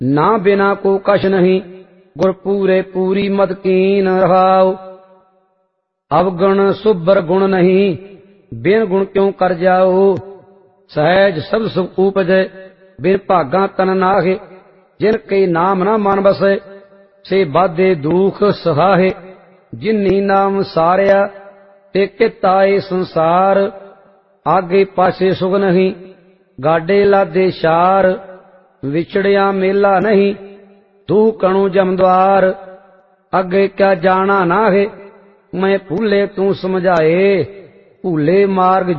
ना बिना को कछ नहीं, गुर पूरे पूरी मद कीन रहाओ। अवगुण सुबर गुण नहीं, बिन गुण क्यों कर जाओ। सहज सब सुख उपजय, बिन भागा तन नाहे। जिन के नाम ना मन बसे, से बाधे दुख सहाहे। जिन्नी नाम सारिया, ते किताए संसार। आगे पासे सुख नहीं, गाडे लादे शार। विछड़िया मेला नहीं, तू कणु जमद्वार। अगे क्या जाना नाहे, मैं भूले तू समझाए। भूले मार्ग